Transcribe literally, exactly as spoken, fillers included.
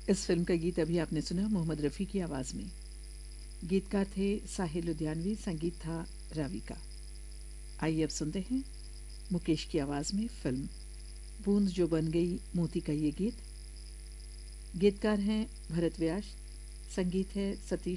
इस फिल्म का गीत अभी आपने सुना मोहम्मद रफ़ी की आवाज़ में। गीतकार थे साहिल लुधियानवी, संगीत था रावी का। आइए अब सुनते हैं मुकेश की आवाज़ में फिल्म बूंद जो बन गई मोती का ये गीत। गीतकार हैं भरत व्यास, संगीत है सतीश